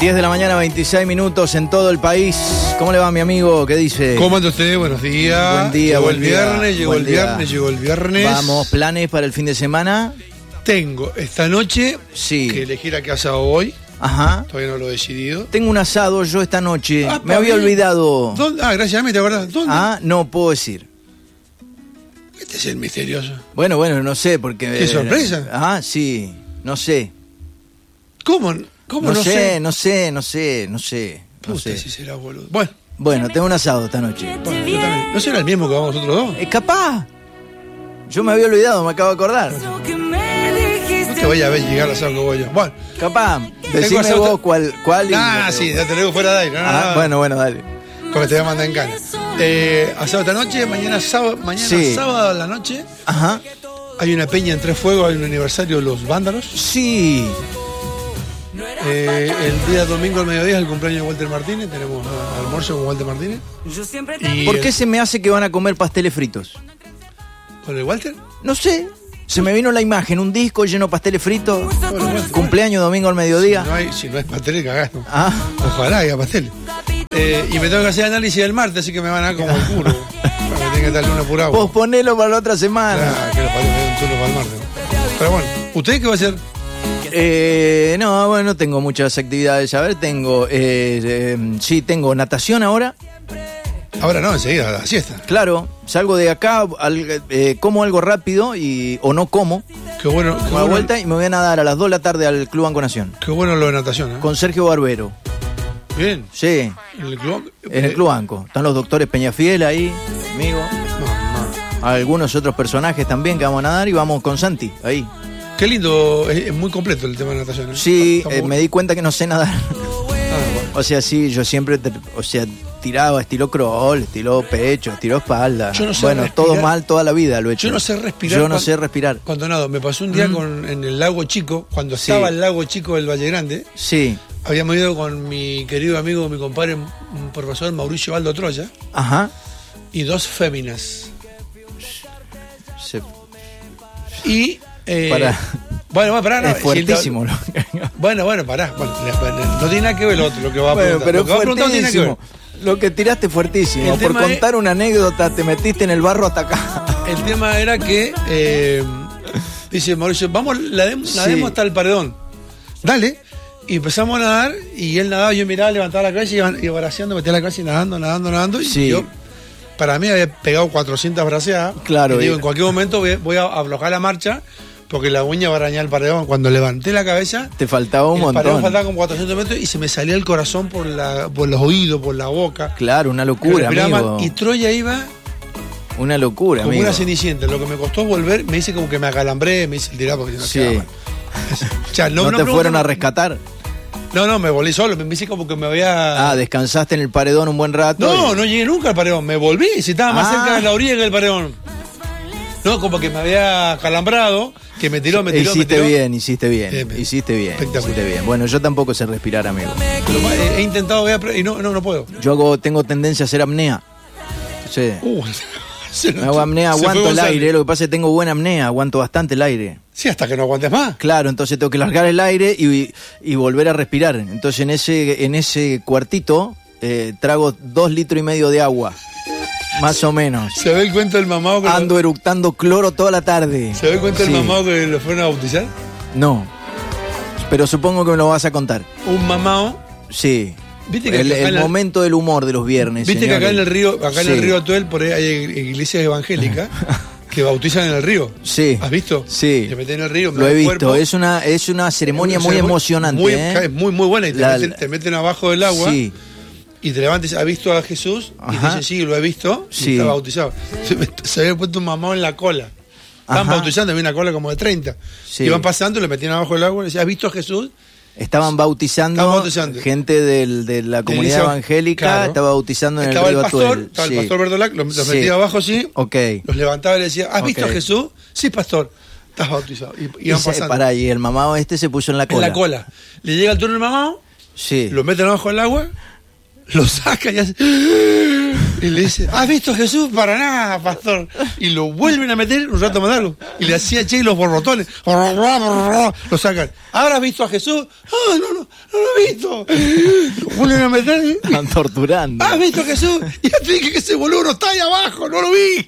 10 de la mañana, 26 minutos en todo el país. ¿Cómo le va, mi amigo? ¿Qué dice? ¿Cómo anda usted? Buenos días. Buen día, llegó buen el día. viernes, llegó Buen el día. viernes, llegó el viernes. Vamos, ¿planes para el fin de semana? Tengo esta noche Sí. que elegir a qué asado hoy. Ajá. Todavía no lo he decidido. Tengo un asado yo esta noche. Ah, Me había bien. olvidado. ¿Dónde? Ah, gracias a mí, ¿te acordás? ¿Dónde? Ah, no puedo decir. Este es el misterioso. Bueno, no sé, porque... ¿Qué sorpresa? Ah, sí. No sé. ¿Cómo? ¿Cómo no sé? No sé. Puta, si será boludo. Bueno, tengo un asado esta noche. Bueno, yo también. ¿No será el mismo que vamos nosotros dos? Es capaz. Yo me había olvidado, me acabo de acordar. No te vaya a ver llegar al asado que voy yo. Bueno. Capaz. Decime asado- vos cuál y- Ah, sí, ya te lo digo fuera de aire. Bueno, dale. Porque te voy a mandar en cana. Asado esta noche, mañana sábado Sí. a la noche. Ajá. Hay una peña en Tres Fuegos, hay un aniversario de los Vándalos. Sí. El día domingo al mediodía es el cumpleaños de Walter Martínez. Tenemos almuerzo con Walter Martínez. Y ¿Por qué se me hace que van a comer pasteles fritos? ¿Con el Walter? No sé. Se me vino la imagen, un disco lleno de pasteles fritos. Bueno. Cumpleaños domingo al mediodía. Si no hay pasteles, cagás, ¿no? Ah, Ojalá haya pasteles. Y me tengo que hacer análisis del martes, así que me van a dar como el culo. Porque tengo que darle una pura agua. posponelo para la otra semana. Que los pasteles me den un turno para el martes, ¿no? Pero bueno, ¿usted qué va a hacer? No tengo muchas actividades. A ver, tengo natación ahora. Ahora no, enseguida, a la siesta. Claro, salgo de acá, como algo rápido o no como. Qué bueno, Me doy vuelta y me voy a nadar a las 2 de la tarde al Club Banco Nación. qué bueno lo de natación, ¿eh? Con Sergio Barbero. Bien. Sí, ¿En el club? en el Club Banco. Están los doctores Peñafiel ahí, conmigo. Algunos otros personajes también que vamos a nadar y vamos con Santi ahí. Qué lindo, es muy completo el tema de natación, ¿eh? Sí, Está muy- me di cuenta que no sé nadar. bueno. O sea, sí, yo siempre, tiraba estilo crawl, estilo pecho, estilo espalda. Yo no sé bueno, respirar. todo mal toda la vida lo he hecho. Yo no sé respirar. Yo no sé respirar. Cuando nado, me pasó un día en el lago Chico, cuando Sí. estaba el lago Chico del Valle Grande. Sí, Habíamos ido con mi querido amigo, mi compadre, un profesor Mauricio Baldo Troya, ajá. y dos féminas. Se- Y. Pará. Bueno, pará, no. es fuertísimo. Bueno, pará. Bueno, no tiene nada que ver lo otro, lo que va a preguntar. pero Lo que va a preguntar no tiene nada que ver. fuertísimo. Lo que tiraste es fuertísimo. El Por tema contar una anécdota te metiste en el barro hasta acá. El tema era que. Dice Mauricio, nademos hasta el paredón. Dale. Y empezamos a nadar, y él nadaba, yo miraba, levantaba la cabeza, iba braceando, metía la cabeza y nadando. Y Sí. yo, para mí, había pegado 400 braceadas. Claro, Y digo, y- en cualquier momento voy a aflojar la marcha, porque la uña va a arañar el paredón. Cuando levanté la cabeza, Te faltaba un el paredón montón. faltaba como 400 metros y se me salía el corazón por los oídos, por la boca. Claro, una Que locura, respiraba amigo. mal. Y Troya iba Una locura, como amigo. una cenicienta. Lo que me costó volver, me dice como que me acalambré, me hice el tirado porque no Sí. quedaba mal. O sea, ¿No te pregunto, fueron a no. rescatar? No, me volví solo, me hice como que me había... Ah, descansaste en el paredón un buen rato. No llegué nunca al paredón, me volví, si estaba más cerca de la orilla que el paredón. No, como que me había calambrado, que me tiró. Hiciste bien. Bien. Hiciste bien. Espectacular. Hiciste bien. Bueno, yo tampoco sé respirar, amigo. He intentado y no puedo. Tengo tendencia a hacer apnea. Sí. Me hago apnea, Se fue aguanto el González. aire. Lo que pasa es que tengo buena apnea, aguanto bastante el aire. Sí, hasta que no aguantes más. Claro, entonces tengo que largar el aire y volver a respirar. Entonces en ese cuartito trago 2,5 litros de agua. Más o menos. ¿Se ve el cuento del mamado que Ando eructando cloro toda la tarde. ¿Se ve el cuento Sí. del mamado que lo fueron a bautizar? No. Pero supongo que me lo vas a contar. Un mamado. Sí. ¿Viste que El acá en la- momento del humor de los viernes. Viste que acá en el señores. río, en Sí. el río Atuel, por ahí hay iglesias evangélicas que bautizan en el río. Sí. ¿Has visto? Sí. Te meten en el río. Lo he el visto. cuerpo. Es una ceremonia muy Ceremonia emocionante. Muy, ¿eh? Es muy buena. Y te meten abajo del agua. Sí. Y te levantas, ¿has visto a Jesús? Y te Ajá. dice, sí, lo he visto. Y Sí. está bautizado. Se había puesto un mamado en la cola. Estaban Ajá. bautizando, había una cola como de 30. Sí. Iban pasando, le metían abajo del agua y decían, ¿has visto a Jesús? Estaban bautizando, Estaban bautizando. gente de la comunidad Iglesia- evangélica, claro. estaba bautizando en Estaba el río pastor, Atuel. estaba Sí. el pastor Verdolac, los Sí. metía abajo así, Ok. los levantaba y le decía, ¿has visto a Ok. Jesús? Sí, pastor, estás bautizado. Y iban pasando. Pará, y el mamado se puso en la En cola. la cola. Le llega el turno del mamado, Sí. lo meten abajo del agua lo saca y hace... Y le dice, ¿has visto a Jesús? Para nada, pastor. Y lo vuelven a meter un rato más largo. Y le hacía che los borbotones. Lo sacan. ¿Ahora has visto a Jesús? No lo he visto. Lo vuelven a meter. Están torturando. ¿Has visto a Jesús? Ya te dije que ese boludo está ahí abajo, no lo vi.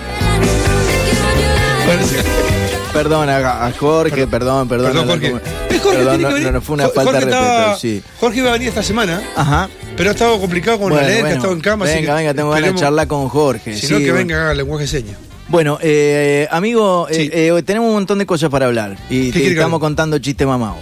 Perdón a Jorge, perdón. Jorge. Perdón, no fue una falta de respeto, sí. Jorge iba a venir esta semana. Ajá. Pero ha estado complicado con la letra, ha estado en cama. Venga, tengo ganas de charlar con Jorge. Si no, que venga haga lenguaje de señas. Bueno, amigo, sí. Tenemos un montón de cosas para hablar. Y te estamos contando chiste mamao.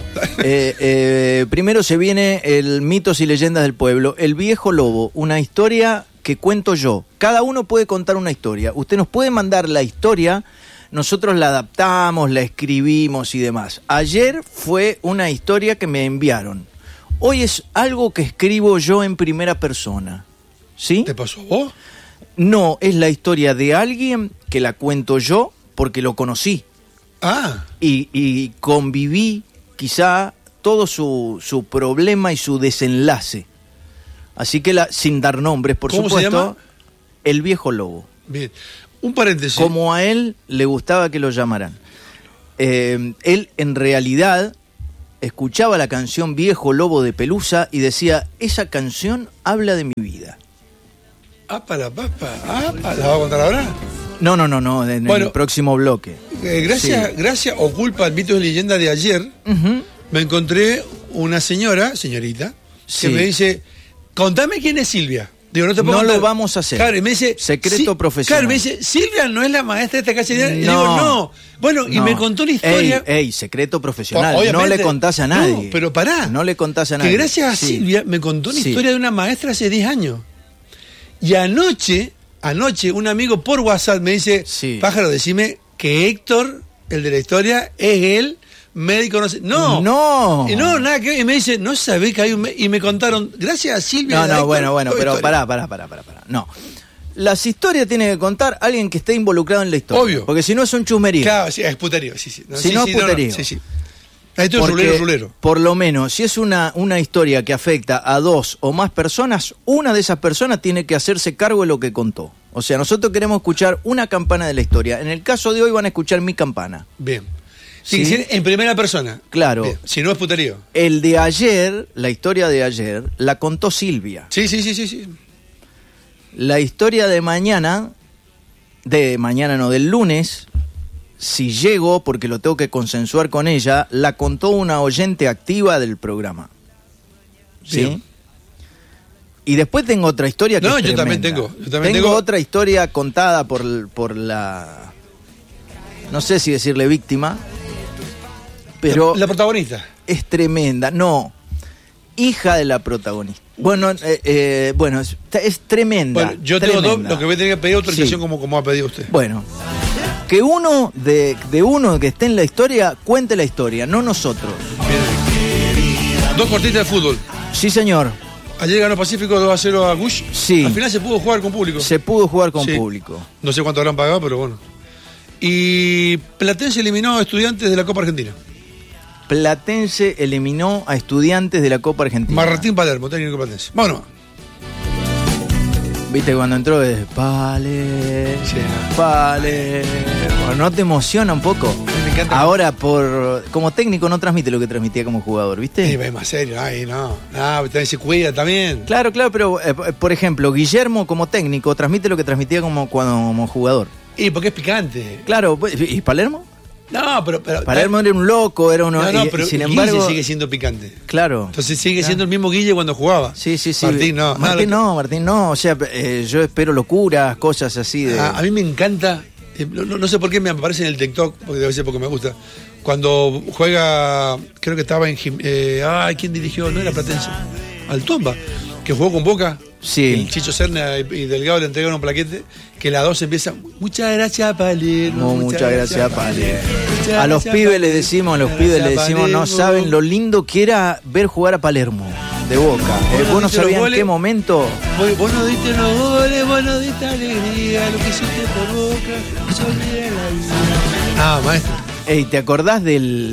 Primero se viene el mitos y leyendas del pueblo. El viejo lobo, una historia que cuento yo. Cada uno puede contar una historia. Usted nos puede mandar la historia. Nosotros la adaptamos, la escribimos y demás. Ayer fue una historia que me enviaron. Hoy es algo que escribo yo en primera persona. ¿Sí? ¿Te pasó a vos? No, es la historia de alguien que la cuento yo porque lo conocí. Ah. Y conviví quizá todo su problema y su desenlace. Así que sin dar nombres, por supuesto. ¿Cómo se llama? El viejo lobo. Bien. Un paréntesis. Como a él le gustaba que lo llamaran. Él en realidad escuchaba la canción Viejo Lobo de Pelusa y decía, esa canción habla de mi vida. ¿La va a contar ahora? No, en el próximo bloque. Gracias o culpa al mito de leyenda de ayer, me encontré una señorita, que me dice, contame quién es Silvia. Digo, no te puedo contar. Lo vamos a hacer. Claro, y me dice, secreto profesional. Claro, me dice, Silvia no es la maestra de esta casa. Y digo, no. Bueno, y me contó la historia. Secreto profesional. No le contás a nadie. No, pero pará. No le contás a nadie. Que gracias a Silvia me contó una historia de una maestra hace 10 años. Y anoche, un amigo por WhatsApp me dice, Pájaro, decime que Héctor, el de la historia, es él. Médico, no, nada que ver. Y me dice, no sabés que hay un y me contaron, gracias a Silvia. Bueno, pero pará. No. Las historias tiene que contar alguien que esté involucrado en la historia. Obvio. Porque si no es un chusmerío. Claro, sí, es puterío, sí. No, si no es puterío. Sí. Esto es rulero. Por lo menos, si es una historia que afecta a 2 o más personas, una de esas personas tiene que hacerse cargo de lo que contó. O sea, nosotros queremos escuchar una campana de la historia. En el caso de hoy van a escuchar mi campana. Bien. Sí, en primera persona. Claro. Bien. Si no es puterío. El de ayer, la historia de ayer, la contó Silvia. Sí. La historia de mañana, del lunes, si llego, porque lo tengo que consensuar con ella, la contó una oyente activa del programa. ¿Sí? Bien. Y después tengo otra historia que es yo también tremenda. tengo otra historia contada por la... No sé si decirle víctima, pero... La protagonista. Es tremenda. No, hija de la protagonista. Bueno, es tremenda. Bueno, yo tengo dos, lo que voy a tener que pedir autorización como ha pedido usted. Bueno, que uno de uno que esté en la historia cuente la historia, no nosotros. Bien. 2 cortitas de fútbol. Sí, señor. Ayer ganó Pacífico 2-0 a Gush. Sí. Al final se pudo jugar con público. Público. No sé cuánto habrán pagado, pero bueno. Y Platense eliminó a Estudiantes de la Copa Argentina. Platense eliminó a Estudiantes de la Copa Argentina. Martín Palermo, técnico de Platense. Bueno. Viste cuando entró es Palermo. ¿No te emociona un poco? Me encanta. Ahora como técnico no transmite lo que transmitía como jugador, ¿viste? Sí, es más serio. Ay, no. También se cuida también. Claro, pero por ejemplo, Guillermo como técnico transmite lo que transmitía como jugador. Y porque es picante. Claro, ¿y Palermo? No, pero Palermo era un loco, era uno. Pero sin Guille embargo sigue siendo picante. Claro. Entonces sigue siendo el mismo Guille cuando jugaba. Sí. Martín no. O sea, yo espero locuras, cosas así de. A mí me encanta. No sé por qué me aparece en el TikTok, porque debe ser porque me gusta. Cuando juega, creo que estaba en ¿quién dirigió? No era Platense. Altomba, que jugó con Boca. Sí. El Chicho Serna y Delgado le entregaron un plaquete que la 2 empieza. Muchas gracias, Palermo. Muchas gracias, Palermo. A los pibes les decimos, no saben lo lindo que era ver jugar a Palermo de Boca. Vos no sabías en qué momento. Vos no diste los goles, vos no diste alegría, lo que hiciste por Boca, maestro. Ey, ¿te acordás del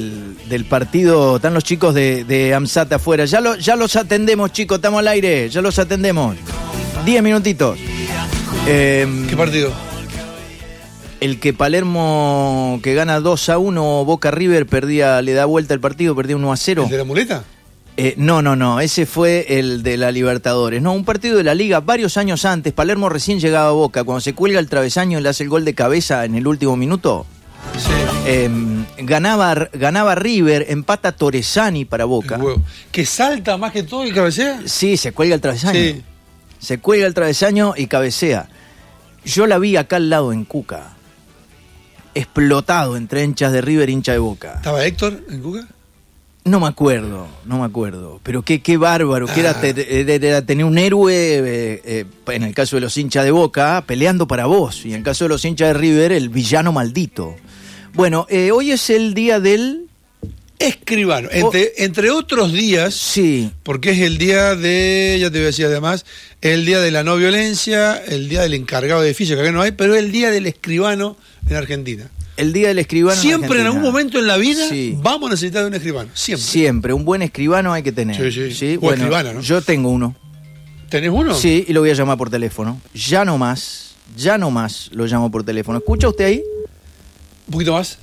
del partido. Están los chicos de AMSAT afuera. Ya los atendemos, chicos, estamos al aire, ya los atendemos. 10 minutitos. ¿Qué partido? El que Palermo, que gana 2-1, Boca River, le da vuelta el partido, perdía 1-0. ¿El de la muleta? No, ese fue el de la Libertadores. No, un partido de la Liga varios años antes. Palermo recién llegaba a Boca, cuando se cuelga el travesaño y le hace el gol de cabeza en el último minuto. Sí. Ganaba River, empata Torresani para Boca. ¿Que salta más que todo y cabecea? Sí, se cuelga el travesaño. Sí. Se cuelga el travesaño y cabecea. Yo la vi acá al lado en Cuca. Explotado entre hinchas de River e hincha de Boca. ¿Estaba Héctor en Cuca? No me acuerdo. Pero qué bárbaro, que era tener un héroe, en el caso de los hinchas de Boca, peleando para vos. Y en el caso de los hinchas de River, el villano maldito. Bueno, hoy es el día del... Escribano, entre otros días, sí, porque es el día de, ya te voy a decir además, el día de la no violencia, el día del encargado de edificio, que acá no hay, pero es el día del escribano en Argentina. El día del escribano siempre en algún momento en la vida vamos a necesitar de un escribano, siempre, un buen escribano hay que tener. Sí. Bueno, escribana, ¿no? Yo tengo uno. ¿Tenés uno? Sí, y lo voy a llamar por teléfono. Ya no más lo llamo por teléfono. ¿Escucha usted ahí? Un poquito más.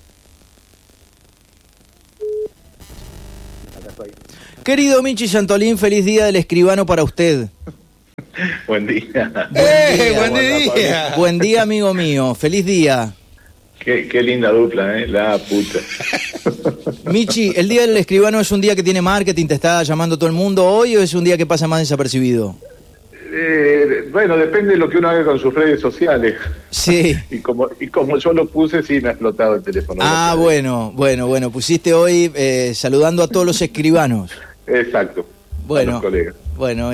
Querido Michi Santolín, feliz día del escribano para usted. Buen día. Buen día. Buen día, amigo mío. Feliz día. Qué linda dupla, la puta. Michi, ¿el día del escribano es un día que tiene marketing, te está llamando todo el mundo hoy, o es un día que pasa más desapercibido? Bueno, depende de lo que uno haga con sus redes sociales. Sí. Y como yo lo puse, sí me ha explotado el teléfono. Bueno, pusiste hoy saludando a todos los escribanos. Exacto. Bueno, a los colegas. Bueno,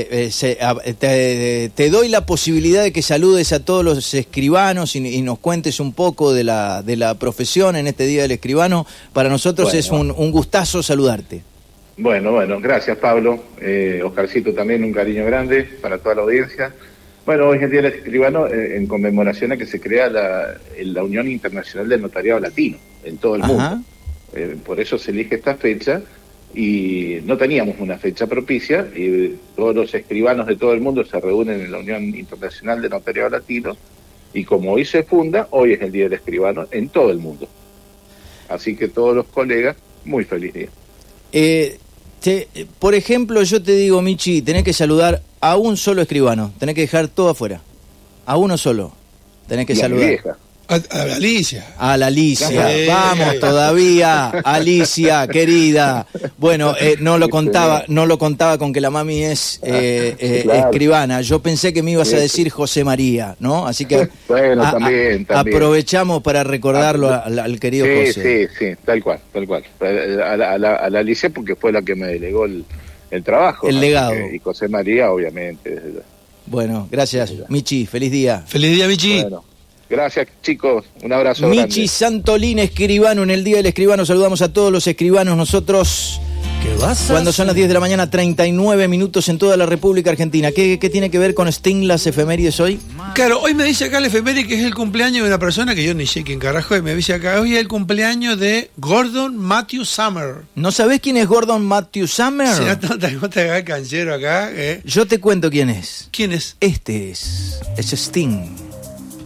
te doy la posibilidad de que saludes a todos los escribanos y nos cuentes un poco de la profesión en este Día del Escribano. Para nosotros es un gustazo saludarte. Bueno, gracias Pablo. Oscarcito también, un cariño grande para toda la audiencia. Bueno, hoy es el Día del Escribano en conmemoración a que se crea la Unión Internacional del Notariado Latino en todo el mundo. Por eso se elige esta fecha. Y no teníamos una fecha propicia, y todos los escribanos de todo el mundo se reúnen en la Unión Internacional de Notariado Latino, y como hoy se funda, hoy es el Día del Escribano en todo el mundo. Así que todos los colegas, muy feliz día. Por ejemplo, yo te digo, Michi, tenés que saludar a un solo escribano, tenés que dejar todo afuera, a uno solo, tenés que saludar. A la Alicia. A la Alicia, vamos todavía, Alicia, querida. Bueno, no lo contaba con que la mami es escribana. Yo pensé que me ibas a decir José María, ¿no? Así que bueno, también. Aprovechamos para recordarlo al querido José. Sí, tal cual. A la Alicia, porque fue la que me delegó el trabajo. El legado. Y José María, obviamente. Bueno, gracias, Michi, feliz día. Feliz día, Michi. Bueno. Gracias, chicos. Un abrazo Michi grande. Santolín, escribano. En el Día del Escribano saludamos a todos los escribanos. Nosotros, cuando son las 10 de la mañana, 39 minutos en toda la República Argentina. ¿Qué tiene que ver con Sting las efemérides hoy? Claro, hoy me dice acá el efeméride que es el cumpleaños de una persona que yo ni sé quién carajo es. Me dice acá, hoy es el cumpleaños de Gordon Matthew Summer. ¿No sabés quién es Gordon Matthew Summer? Si no te hagas canchero acá. Yo te cuento quién es. ¿Quién es? Este es Sting.